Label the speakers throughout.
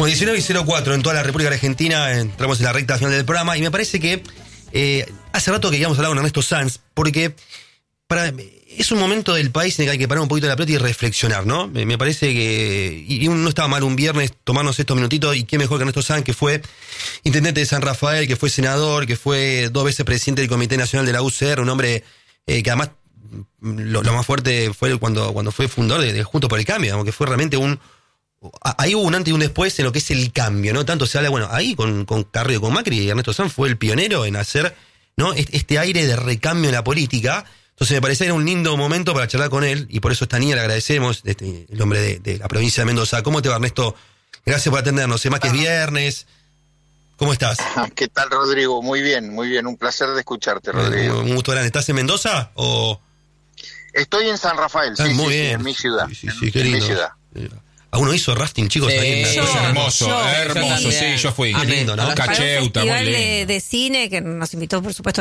Speaker 1: Bueno, 19:04 en toda la República Argentina, entramos en la recta final del programa y me parece que hace rato que íbamos a hablar con Ernesto Sanz, porque es un momento del país en el que hay que parar un poquito la pelota y reflexionar, ¿no? Me parece que y no estaba mal un viernes tomarnos estos minutitos, y qué mejor que Ernesto Sanz, que fue intendente de San Rafael, que fue senador, que fue 2 veces presidente del Comité Nacional de la UCR, un hombre que además lo más fuerte fue cuando fue fundador de Juntos por el Cambio, digamos, que fue realmente ahí hubo un antes y un después en lo que es el cambio, ¿no? Tanto se habla, bueno, ahí con Carrillo, con Macri, y Ernesto Sanz fue el pionero en hacer, ¿no?, este aire de recambio en la política. Entonces me parecía que era un lindo momento para charlar con él, y por eso esta niña le agradecemos, el hombre de la provincia de Mendoza. ¿Cómo te va, Ernesto? Gracias por atendernos. Sé más que es viernes. ¿Cómo estás?
Speaker 2: ¿Qué tal, Rodrigo? Muy bien, muy bien. Un placer de escucharte, Rodrigo.
Speaker 1: Un gusto grande. ¿Estás en Mendoza o...?
Speaker 2: Estoy en San Rafael,
Speaker 1: muy bien.
Speaker 2: en mi ciudad.
Speaker 1: Sí, qué lindo.
Speaker 2: En mi ciudad.
Speaker 1: ¿Uno hizo rafting, chicos?
Speaker 3: Sí,
Speaker 1: ahí
Speaker 3: hermoso, sí, yo fui.
Speaker 1: Qué lindo, ¿no?
Speaker 3: Cacheuta, muy lindo.
Speaker 4: de cine, que nos invitó, por supuesto,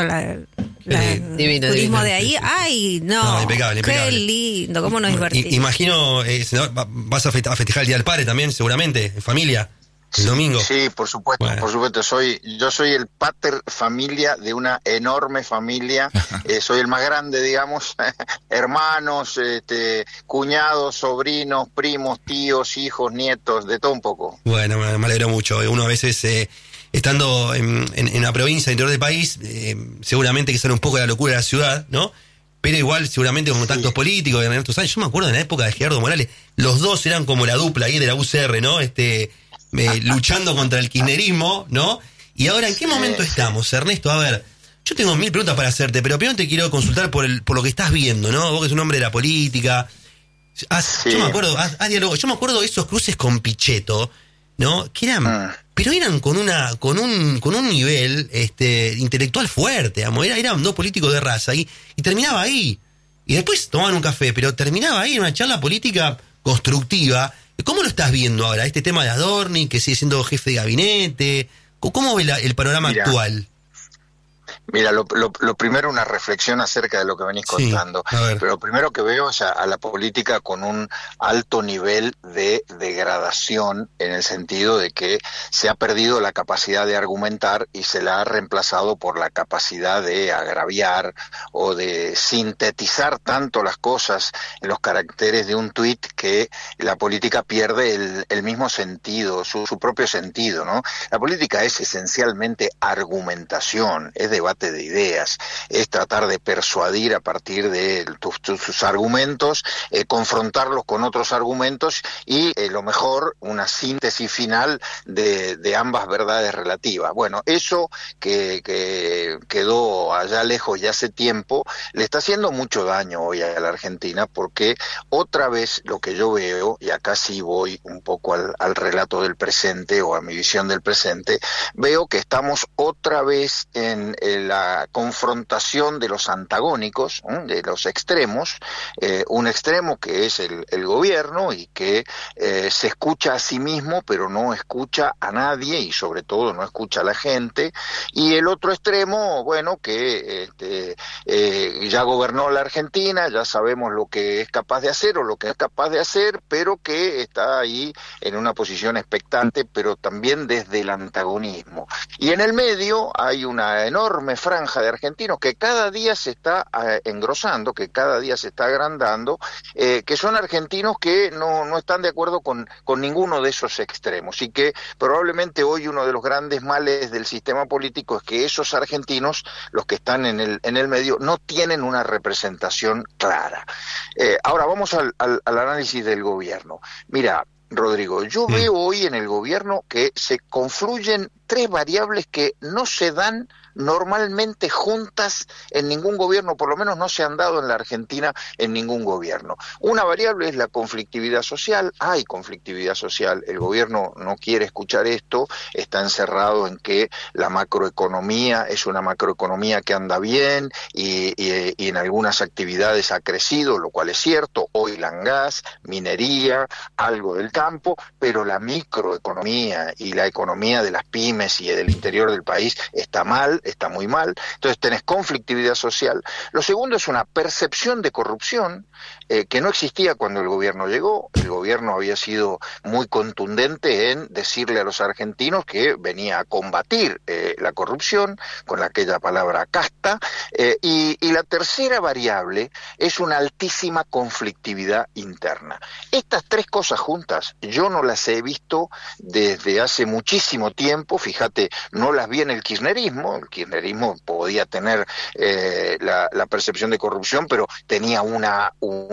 Speaker 3: Divino,
Speaker 4: turismo
Speaker 3: divino.
Speaker 4: de ahí. ¡Ay, no!
Speaker 1: Impecable.
Speaker 4: Qué lindo, cómo nos divertimos.
Speaker 1: Imagino, senador, vas a festejar el Día del Padre también, seguramente, en familia, el domingo.
Speaker 2: Sí, por supuesto,
Speaker 1: Bueno.
Speaker 2: por supuesto. Yo soy el pater familia de una enorme familia. Soy el más grande, digamos. Hermanos, cuñados, sobrinos, primos, tíos, hijos, nietos, de todo un poco.
Speaker 1: Bueno, me alegro mucho. Uno a veces, estando en la provincia, interior del país, seguramente que sale un poco de la locura de la ciudad, ¿no? Pero igual, seguramente con contactos políticos de Ernesto Sanz. Yo me acuerdo de la época de Gerardo Morales, los dos eran como la dupla ahí de la UCR, ¿no? Luchando contra el kirchnerismo, ¿no? Y ahora, ¿en qué momento estamos, Ernesto? A ver, yo tengo 1000 preguntas para hacerte, pero primero te quiero consultar por lo que estás viendo, ¿no? Vos que sos un hombre de la política. Yo me acuerdo, diálogo. Yo me acuerdo de esos cruces con Pichetto, ¿no? Que eran, pero eran con un nivel intelectual fuerte, digamos. Eran 2 políticos de raza y terminaba ahí. Y después tomaban un café, pero terminaba ahí en una charla política constructiva. ¿Cómo lo estás viendo ahora? Este tema de Adorni, que sigue siendo jefe de gabinete. ¿Cómo ve el panorama actual?
Speaker 2: Mira, lo primero, una reflexión acerca de lo que venís contando. Pero lo primero que veo es a la política con un alto nivel de degradación, en el sentido de que se ha perdido la capacidad de argumentar y se la ha reemplazado por la capacidad de agraviar o de sintetizar tanto las cosas en los caracteres de un tuit que la política pierde el mismo sentido, su propio sentido, ¿no? La política es esencialmente argumentación, es debate de ideas, es tratar de persuadir a partir de sus argumentos, confrontarlos con otros argumentos y lo mejor, una síntesis final de ambas verdades relativas. Bueno, eso que quedó allá lejos ya hace tiempo, le está haciendo mucho daño hoy a la Argentina, porque otra vez lo que yo veo, y acá sí voy un poco al relato del presente o a mi visión del presente, veo que estamos otra vez en la confrontación de los antagónicos, de los extremos, un extremo que es el gobierno y que se escucha a sí mismo pero no escucha a nadie y sobre todo no escucha a la gente, y el otro extremo, bueno, que ya gobernó la Argentina, ya sabemos lo que es capaz de hacer o lo que es capaz de hacer, pero que está ahí en una posición expectante, pero también desde el antagonismo. Y en el medio hay una enorme franja de argentinos que cada día se está engrosando, que cada día se está agrandando, que son argentinos que no están de acuerdo con ninguno de esos extremos, y que probablemente hoy uno de los grandes males del sistema político es que esos argentinos, los que están en el medio, no tienen una representación clara. Ahora vamos al análisis del gobierno. Mira, Rodrigo, yo veo hoy en el gobierno que se confluyen 3 variables que no se dan normalmente juntas en ningún gobierno, por lo menos no se han dado en la Argentina en ningún gobierno. Una variable es la conflictividad social. Hay conflictividad social, el gobierno no quiere escuchar esto, está encerrado en que la macroeconomía es una macroeconomía que anda bien y en algunas actividades ha crecido, lo cual es cierto, oil and gas, minería, algo del campo, pero la microeconomía y la economía de las pymes, pymes y del interior del país está mal, está muy mal. Entonces tenés conflictividad social. Lo segundo es una percepción de corrupción que no existía cuando el gobierno llegó. El gobierno había sido muy contundente en decirle a los argentinos que venía a combatir la corrupción con aquella palabra casta, y la tercera variable es una altísima conflictividad interna. Estas tres cosas juntas yo no las he visto desde hace muchísimo tiempo. Fíjate, no las vi en el kirchnerismo podía tener la percepción de corrupción, pero tenía una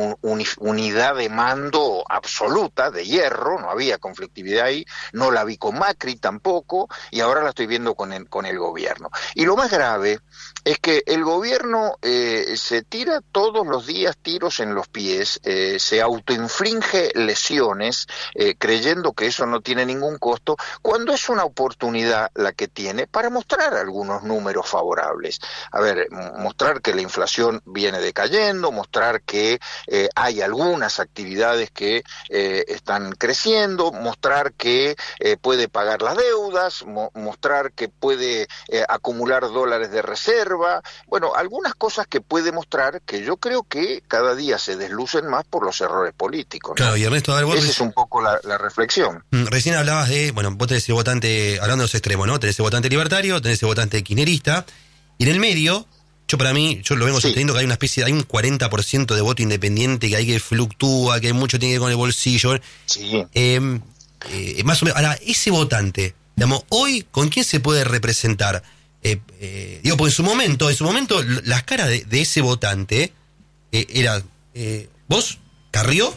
Speaker 2: unidad de mando absoluta, de hierro, no había conflictividad ahí. No la vi con Macri tampoco, y ahora la estoy viendo con el gobierno. Y lo más grave es que el gobierno se tira todos los días tiros en los pies, se autoinflige lesiones, creyendo que eso no tiene ningún costo, cuando es una oportunidad la que tiene para mostrar algunos números favorables. A ver, mostrar que la inflación viene decayendo, mostrar que hay algunas actividades que están creciendo, mostrar que puede pagar las deudas, mostrar que puede acumular dólares de reserva. Bueno, algunas cosas que puede mostrar que yo creo que cada día se deslucen más por los errores políticos, ¿no?
Speaker 1: Claro, y Ernesto, a ver,
Speaker 2: esa es un poco la reflexión.
Speaker 1: Recién hablabas de, bueno, vos tenés el votante, hablando de los extremos, ¿no? Tenés el votante libertario, tenés el votante kirchnerista, y en el medio, yo lo vengo sosteniendo que hay una especie, hay un 40% de voto independiente que fluctúa, que mucho tiene que ver con el bolsillo.
Speaker 2: Sí.
Speaker 1: Más o menos, ahora, ese votante, digamos, hoy, ¿con quién se puede representar? Digo, porque en su momento, las caras de ese votante eran vos, Carrió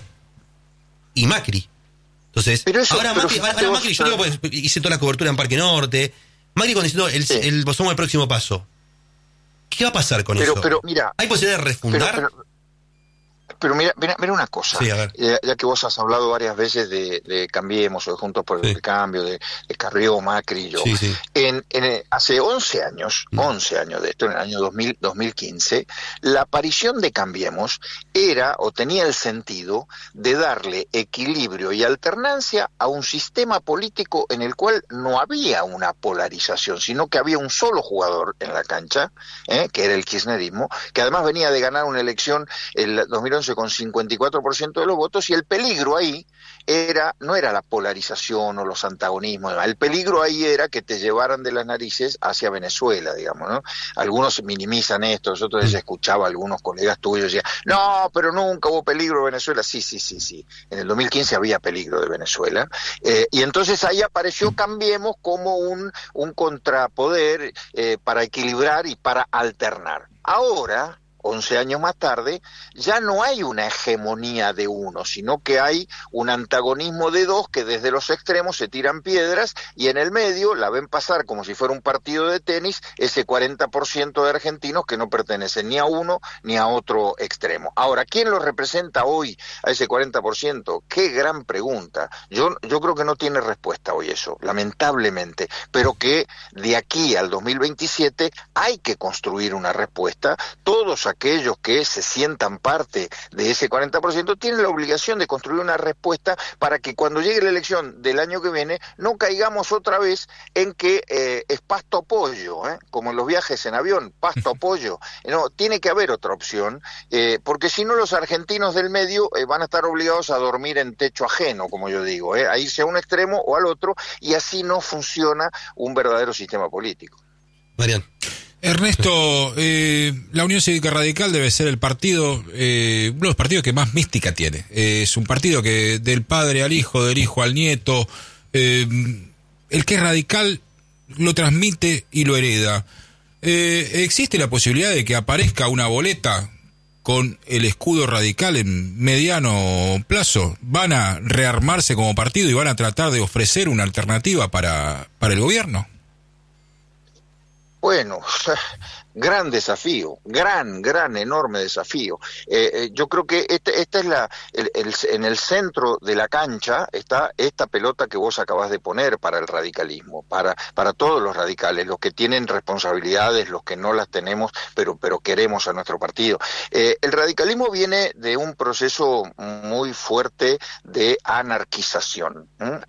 Speaker 1: y Macri. Entonces, ahora Macri, yo digo, pues, hice toda la cobertura en Parque Norte. Macri cuando diciendo somos el próximo paso. ¿Qué va a pasar con eso?
Speaker 2: Pero mira,
Speaker 1: ¿hay posibilidad de refundar?
Speaker 2: Pero mira una cosa,
Speaker 1: sí, a ver.
Speaker 2: Ya que vos has hablado varias veces de Cambiemos o de Juntos por el Cambio, de Carrió, Macri y yo.
Speaker 1: Sí, sí.
Speaker 2: Hace 11 años de esto, en el año 2015, la aparición de Cambiemos era o tenía el sentido de darle equilibrio y alternancia a un sistema político en el cual no había una polarización, sino que había un solo jugador en la cancha, que era el kirchnerismo, que además venía de ganar una elección el 2011 con 54% de los votos, y el peligro ahí no era la polarización o los antagonismos, el peligro ahí era que te llevaran de las narices hacia Venezuela, digamos, ¿no? Algunos minimizan esto, nosotros escuchaba a algunos colegas tuyos y decían, no, pero nunca hubo peligro de Venezuela. Sí, en el 2015 había peligro de Venezuela, y entonces ahí apareció Cambiemos como un contrapoder para equilibrar y para alternar. Ahora, 11 años más tarde, ya no hay una hegemonía de uno, sino que hay un antagonismo de dos que desde los extremos se tiran piedras, y en el medio la ven pasar como si fuera un partido de tenis ese 40% de argentinos que no pertenecen ni a uno ni a otro extremo. Ahora, ¿quién lo representa hoy a ese 40%? Qué gran pregunta. Yo creo que no tiene respuesta hoy eso, lamentablemente, pero que de aquí al 2027 hay que construir una respuesta. Todos aquellos que se sientan parte de ese 40% tienen la obligación de construir una respuesta para que cuando llegue la elección del año que viene no caigamos otra vez en que es pasto pollo, como en los viajes en avión, pasto pollo. No, tiene que haber otra opción, porque si no los argentinos del medio van a estar obligados a dormir en techo ajeno, como yo digo, a irse a un extremo o al otro, y así no funciona un verdadero sistema político.
Speaker 1: Marian.
Speaker 3: Ernesto, la Unión Cívica Radical debe ser el partido, uno de los partidos que más mística tiene. Es un partido que del padre al hijo, del hijo al nieto, el que es radical lo transmite y lo hereda. ¿Existe la posibilidad de que aparezca una boleta con el escudo radical en mediano plazo? ¿Van a rearmarse como partido y van a tratar de ofrecer una alternativa para el gobierno?
Speaker 2: Bueno, gran desafío, enorme desafío. Yo creo que esta es en el centro de la cancha está esta pelota que vos acabás de poner para el radicalismo, para todos los radicales, los que tienen responsabilidades, los que no las tenemos, pero queremos a nuestro partido. El radicalismo viene de un proceso muy fuerte de anarquización,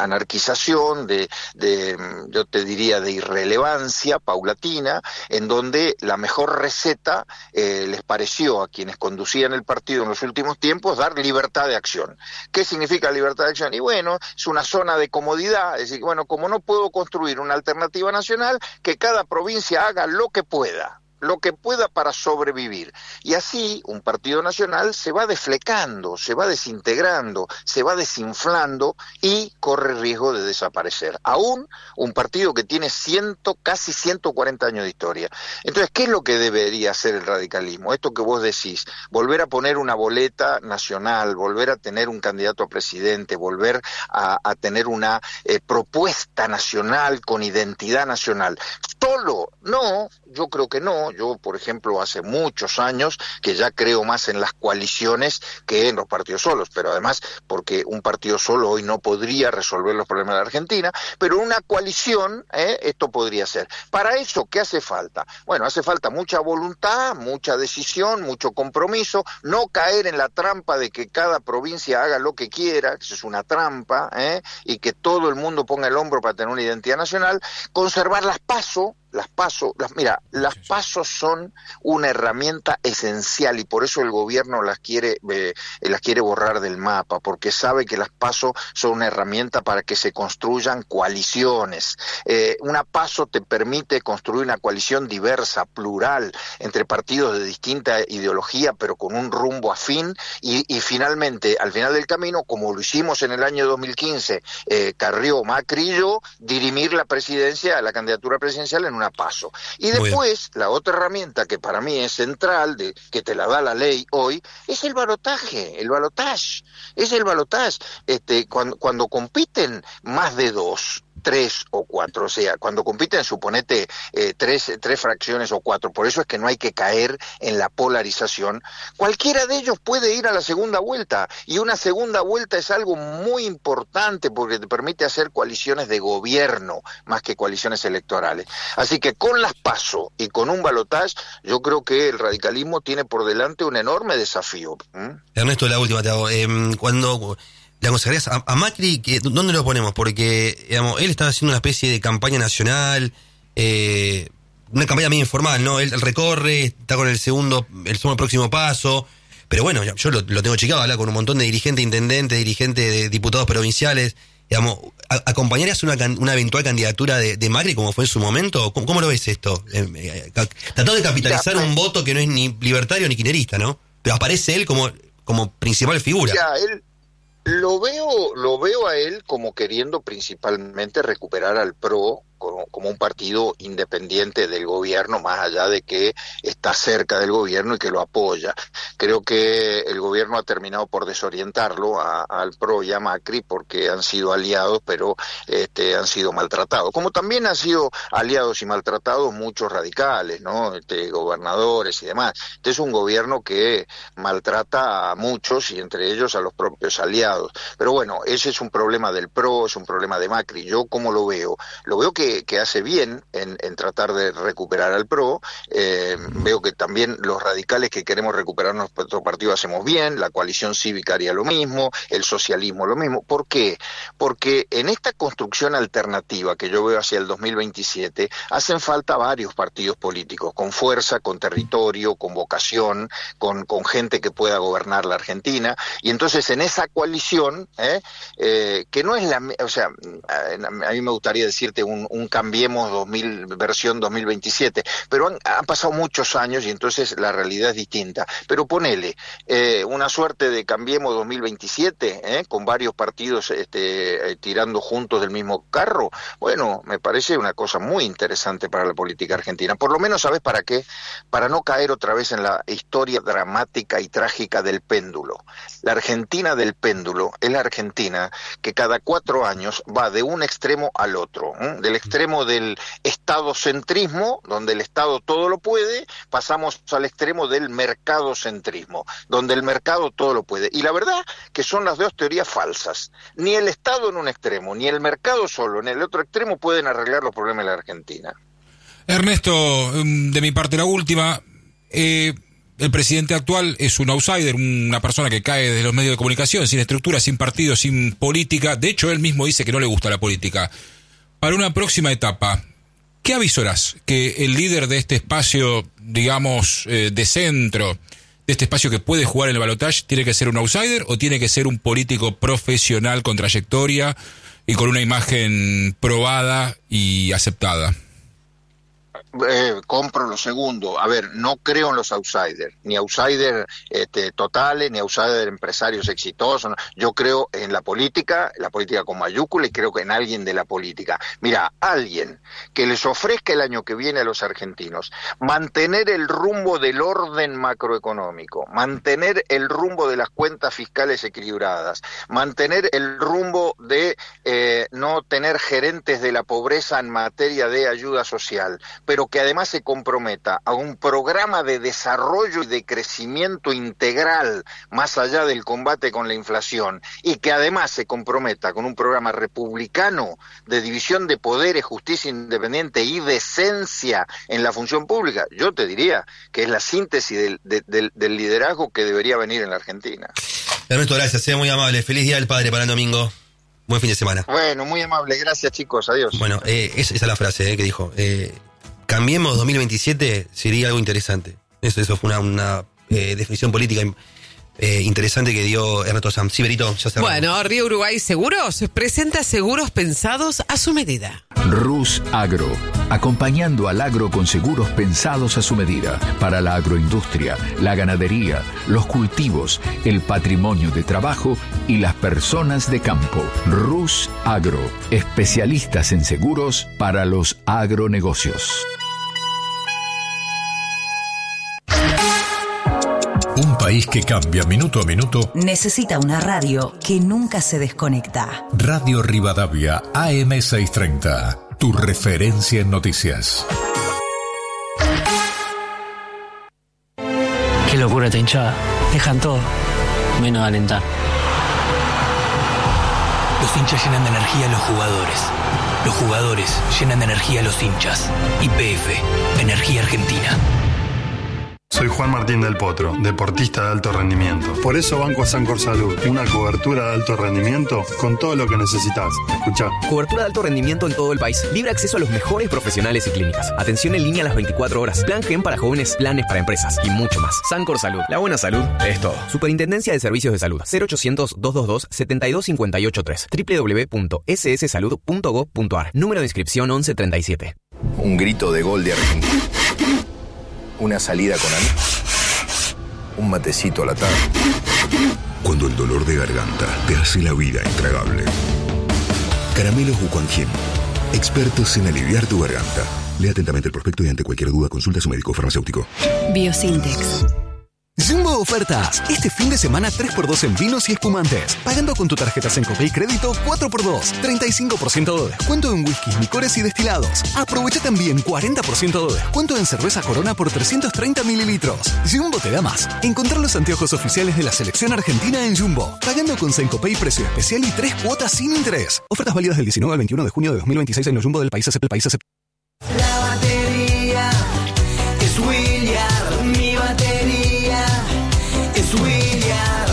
Speaker 2: yo te diría, de irrelevancia paulatina, en donde la mejor receta les pareció a quienes conducían el partido en los últimos tiempos dar libertad de acción. ¿Qué significa libertad de acción? Y bueno, es una zona de comodidad, es decir, bueno, como no puedo construir una alternativa nacional, que cada provincia haga lo que pueda para sobrevivir. Y así un partido nacional se va desflecando, se va desintegrando, se va desinflando y corre riesgo de desaparecer. Aún un partido que tiene casi 140 años de historia. Entonces, ¿qué es lo que debería hacer el radicalismo? Esto que vos decís, volver a poner una boleta nacional, volver a tener un candidato a presidente, volver a tener una propuesta nacional con identidad nacional. ¿Solo? No, yo creo que no. Yo, por ejemplo, hace muchos años que ya creo más en las coaliciones que en los partidos solos, pero además porque un partido solo hoy no podría resolver los problemas de la Argentina, pero una coalición, esto podría ser. Para eso, ¿qué hace falta? Bueno, hace falta mucha voluntad, mucha decisión, mucho compromiso, no caer en la trampa de que cada provincia haga lo que quiera, que eso es una trampa, y que todo el mundo ponga el hombro para tener una identidad nacional, conservar las PASO. Las PASO son una herramienta esencial y por eso el gobierno las quiere borrar del mapa, porque sabe que las PASO son una herramienta para que se construyan coaliciones. Una PASO te permite construir una coalición diversa, plural, entre partidos de distinta ideología, pero con un rumbo afín y finalmente, al final del camino, como lo hicimos en el año 2015, Carrió, Macri y yo, dirimir la candidatura presidencial en una PASO. Y después, la otra herramienta que para mí es central, que te la da la ley hoy, es el balotaje, es el balotaje. Cuando compiten más de 2, 3 o 4, o sea, cuando compiten, suponete, tres fracciones o 4, por eso es que no hay que caer en la polarización, cualquiera de ellos puede ir a la segunda vuelta, y una segunda vuelta es algo muy importante porque te permite hacer coaliciones de gobierno más que coaliciones electorales. Así que con las PASO y con un balotaje, yo creo que el radicalismo tiene por delante un enorme desafío.
Speaker 1: Ernesto, la última te hago. Cuando le aconsejarías a Macri, ¿dónde lo ponemos? Porque, digamos, él estaba haciendo una especie de campaña nacional, una campaña medio informal, ¿no? Él recorre, está con el segundo próximo paso, pero bueno, yo lo tengo checado, habla con un montón de dirigentes, intendentes, dirigentes de diputados provinciales. Digamos, ¿acompañarías una eventual candidatura de Macri como fue en su momento? ¿Cómo lo ves esto? Trató de capitalizar un voto que no es ni libertario ni kirchnerista, ¿no? Pero aparece él como principal figura.
Speaker 2: Él lo veo a él como queriendo principalmente recuperar al PRO como un partido independiente del gobierno, más allá de que está cerca del gobierno y que lo apoya. Creo que el gobierno ha terminado por desorientarlo al PRO y a Macri porque han sido aliados, pero han sido maltratados. Como también han sido aliados y maltratados muchos radicales, ¿no? Gobernadores y demás. Este es un gobierno que maltrata a muchos y entre ellos a los propios aliados. Pero bueno, ese es un problema del PRO, es un problema de Macri. Yo, ¿cómo lo veo? Lo veo que hace bien en tratar de recuperar al PRO. Veo que también los radicales que queremos recuperar nuestro partido hacemos bien, la coalición cívica haría lo mismo, el socialismo lo mismo. ¿Por qué? Porque en esta construcción alternativa que yo veo hacia el 2027 hacen falta varios partidos políticos con fuerza, con territorio, con vocación, con gente que pueda gobernar la Argentina, y entonces en esa coalición que no es a mí me gustaría decirte un Cambiemos versión 2027, pero han pasado muchos años y entonces la realidad es distinta. Pero ponele una suerte de Cambiemos 2027, con varios partidos tirando juntos del mismo carro. Bueno, me parece una cosa muy interesante para la política argentina. Por lo menos, ¿sabes para qué? Para no caer otra vez en la historia dramática y trágica del péndulo. La Argentina del péndulo es la Argentina que cada 4 años va de un extremo al otro, del extremo del estadocentrismo, donde el Estado todo lo puede, pasamos al extremo del mercadocentrismo, donde el mercado todo lo puede. Y la verdad que son las dos teorías falsas. Ni el Estado en un extremo, ni el mercado solo en el otro extremo pueden arreglar los problemas de la Argentina.
Speaker 3: Ernesto, de mi parte la última, el presidente actual es un outsider, una persona que cae de los medios de comunicación, sin estructura, sin partido, sin política. De hecho, él mismo dice que no le gusta la política. Para una próxima etapa, ¿qué avisorás? ¿Que el líder de este espacio, digamos, de centro, de este espacio que puede jugar en el balotaje, tiene que ser un outsider o tiene que ser un político profesional con trayectoria y con una imagen probada y aceptada?
Speaker 2: Compro lo segundo. A ver, no creo en los outsiders, ni outsiders totales, ni outsiders empresarios exitosos. No. Yo creo en la política con mayúscula, y creo que en alguien de la política. Mira, alguien que les ofrezca el año que viene a los argentinos mantener el rumbo del orden macroeconómico, mantener el rumbo de las cuentas fiscales equilibradas, mantener el rumbo de no tener gerentes de la pobreza en materia de ayuda social, pero que además se comprometa a un programa de desarrollo y de crecimiento integral más allá del combate con la inflación, y que además se comprometa con un programa republicano de división de poderes, justicia independiente y decencia en la función pública, yo te diría que es la síntesis del liderazgo que debería venir en la Argentina.
Speaker 1: Ernesto, gracias, sea muy amable. Feliz Día del Padre para el domingo. Buen fin de semana.
Speaker 2: Bueno, muy amable, gracias chicos, adiós.
Speaker 1: Bueno, esa es la frase que dijo. Cambiemos 2027 sería algo interesante. Eso fue una definición política interesante que dio Ernesto Sanz. Sí, Berito, ya se
Speaker 5: Bueno, Río Uruguay Seguros presenta seguros pensados a su medida.
Speaker 6: Rus Agro, acompañando al agro con seguros pensados a su medida, para la agroindustria, la ganadería, los cultivos, el patrimonio de trabajo y las personas de campo. Rus Agro, especialistas en seguros para los agronegocios.
Speaker 7: Un país que cambia minuto a minuto
Speaker 8: necesita una radio que nunca se desconecta.
Speaker 7: Radio Rivadavia AM630, tu referencia en noticias.
Speaker 9: Qué locura esta hinchada. Dejan todo, menos alentar.
Speaker 10: Los hinchas llenan de energía a los jugadores. Los jugadores llenan de energía a los hinchas. YPF, Energía Argentina.
Speaker 11: Soy Juan Martín del Potro, deportista de alto rendimiento. Por eso banco a Sancor Salud, una cobertura de alto rendimiento con todo lo que necesitas. Escuchá.
Speaker 12: Cobertura de alto rendimiento en todo el país. Libre acceso a los mejores profesionales y clínicas. Atención en línea a las 24 horas. Plan Gen para jóvenes, planes para empresas y mucho más. Sancor Salud. La buena salud es todo. Superintendencia de Servicios de Salud. 0800-222-72583. www.sssalud.gov.ar. Número de inscripción 1137.
Speaker 13: Un grito de gol de Argentina. Una salida con amigos. Un matecito a la tarde.
Speaker 14: Cuando el dolor de garganta te hace la vida intragable. Caramelos Wuquanjin. Expertos en aliviar tu garganta. Lea atentamente el prospecto y ante cualquier duda consulta a su médico farmacéutico.
Speaker 15: Biosintex. Jumbo Ofertas. Este fin de semana 3x2 en vinos y espumantes. Pagando con tu tarjeta Sencopay Crédito 4x2. 35% de descuento en whiskies, licores y destilados. Aprovecha también 40% de descuento en cerveza Corona por 330 mililitros. Jumbo te da más. Encontrar los anteojos oficiales de la selección argentina en Jumbo. Pagando con Sencopay precio especial y 3 cuotas sin interés. Ofertas válidas del 19 al 21 de junio de 2026 en los Jumbo del país.
Speaker 16: La batería es William, mi batería es William.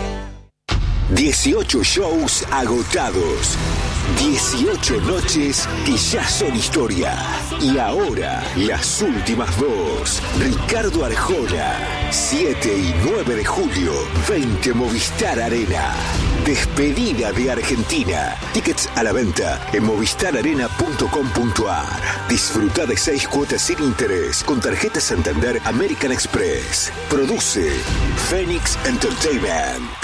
Speaker 17: 18 shows agotados. 18 noches que ya son historia. Y ahora, las últimas dos. Ricardo Arjona, 7 y 9 de julio, 20 Movistar Arena. Despedida de Argentina. Tickets a la venta en movistararena.com.ar. Disfruta de 6 cuotas sin interés con tarjeta Santander American Express. Produce Phoenix Entertainment.